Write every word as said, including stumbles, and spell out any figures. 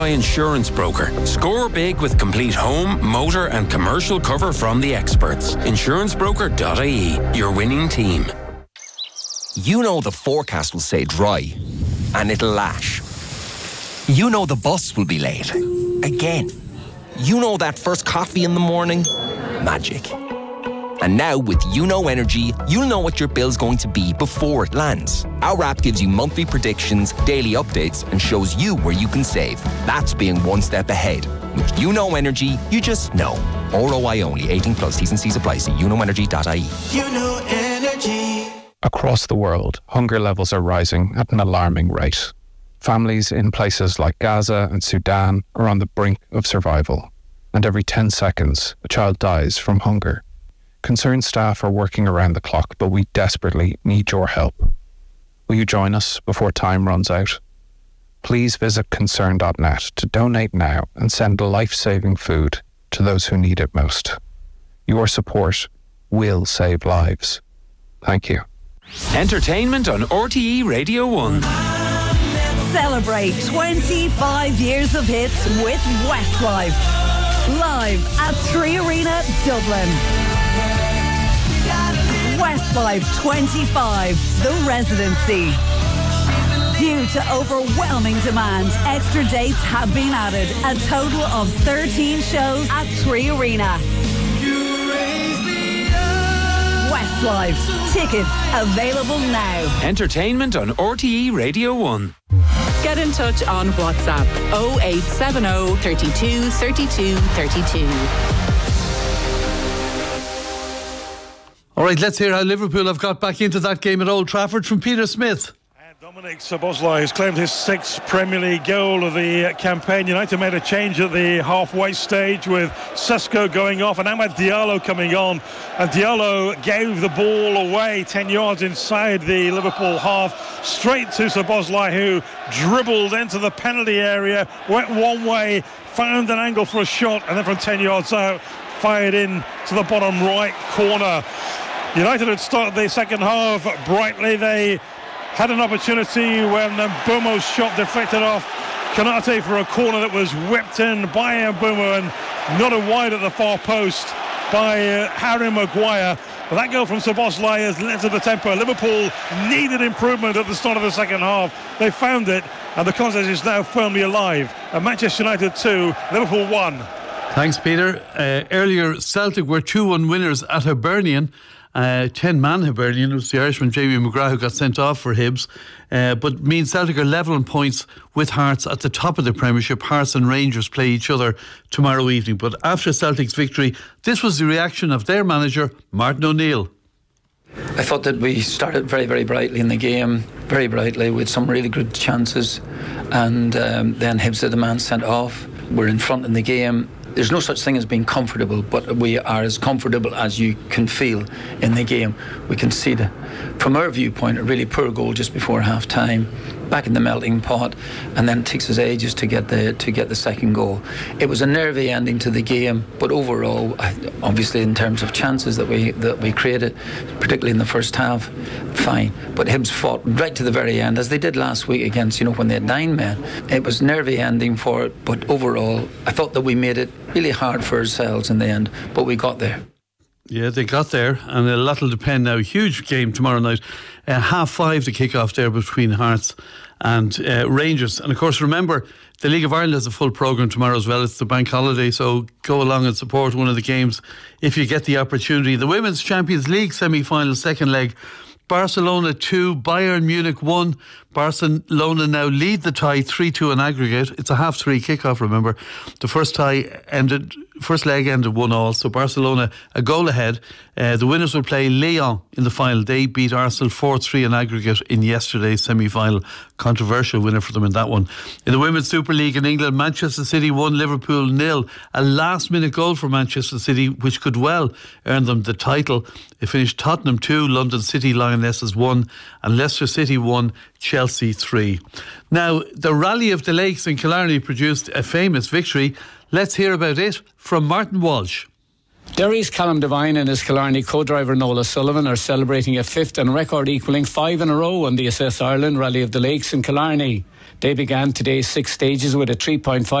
Insurance Broker. Score big with complete home, motor and commercial cover from the experts. insurance broker dot I E, your winning team. You know the forecast will say dry, and it'll lash. You know the bus will be late. Again. You know that first coffee in the morning? Magic. And now with YouKnow Energy, you'll know what your bill's going to be before it lands. Our app gives you monthly predictions, daily updates, and shows you where you can save. That's being one step ahead. With YouKnow Energy, you just know. R O I only. eighteen plus. T's and C's apply. See you know energy dot I E. YouKnow Energy. Across the world, hunger levels are rising at an alarming rate. Families in places like Gaza and Sudan are on the brink of survival. And every ten seconds, a child dies from hunger. Concerned staff are working around the clock, but we desperately need your help. Will you join us before time runs out? Please visit concern dot net to donate now and send life-saving food to those who need it most. Your support will save lives. Thank you. Entertainment on R T E Radio one. Celebrate twenty-five years of hits with Westlife. Live at Three Arena, Dublin. Westlife twenty-five, The Residency. Due to overwhelming demand, extra dates have been added. A total of thirteen shows at Three Arena. Westlife. Tickets available now. Entertainment on R T E Radio one. Get in touch on WhatsApp oh eight seven oh, thirty-two, thirty-two, thirty-two. All right, let's hear how Liverpool have got back into that game at Old Trafford from Peter Smith. Dominic Szoboszlai has claimed his sixth Premier League goal of the campaign. United made a change at the halfway stage with Sesko going off and Amad Diallo coming on. And Diallo gave the ball away ten yards inside the Liverpool half, straight to Szoboszlai, who dribbled into the penalty area, went one way, found an angle for a shot, and then from ten yards out, fired in to the bottom right corner. United had started the second half brightly. They had an opportunity when Mbeumo's shot deflected off Konate for a corner that was whipped in by Mbeumo and nodded wide at the far post by uh, Harry Maguire. But that goal from Szoboszlai has led to the tempo. Liverpool needed improvement at the start of the second half. They found it, and the contest is now firmly alive. At Manchester United two, Liverpool one. Thanks, Peter. Uh, earlier, Celtic were two one winners at Hibernian. Uh, ten-man Hibernian. It was the Irishman Jamie McGrath who got sent off for Hibs. Uh, but means Celtic are level in points with Hearts at the top of the Premiership. Hearts and Rangers play each other tomorrow evening. But after Celtic's victory, this was the reaction of their manager, Martin O'Neill. I thought that we started very, very brightly in the game, very brightly, with some really good chances. And um, then Hibs had the man sent off. We're in front in the game. There's no such thing as being comfortable, but we are as comfortable as you can feel in the game. We conceded, from our viewpoint, a really poor goal just before half time, back in the melting pot, and then it takes us ages to get the to get the second goal. It was a nervy ending to the game, but overall, obviously in terms of chances that we that we created, particularly in the first half, fine. But Hibs fought right to the very end, as they did last week against, you know, when they had nine men. It was nervy ending for it, but overall, I thought that we made it really hard for ourselves in the end, but we got there. Yeah, they got there, and a lot will depend now. Huge game tomorrow night, uh, half five the kick-off there between Hearts and uh, Rangers. And of course, remember, the League of Ireland has a full programme tomorrow as well. It's the bank holiday, so go along and support one of the games if you get the opportunity. The Women's Champions League semi-final second leg, Barcelona two, Bayern Munich one. Barcelona now lead the tie three two in aggregate. It's a half three kick-off, remember. The first tie ended, first leg ended one all, so Barcelona a goal ahead. Uh, the winners will play Lyon in the final. They beat Arsenal four three in aggregate in yesterday's semi-final. Controversial winner for them in that one. In the Women's Super League in England, Manchester City won, Liverpool nil. A last-minute goal for Manchester City, which could well earn them the title. It finished Tottenham two, London City Lionesses one, and Leicester City one, Chelsea three. Now, the Rally of the Lakes in Killarney produced a famous victory. Let's hear about it from Martin Walsh. Derry's Callum Devine and his Killarney co-driver Nola Sullivan are celebrating a fifth and record equalling five in a row on the Assess Ireland Rally of the Lakes in Killarney. They began today's six stages with a three point five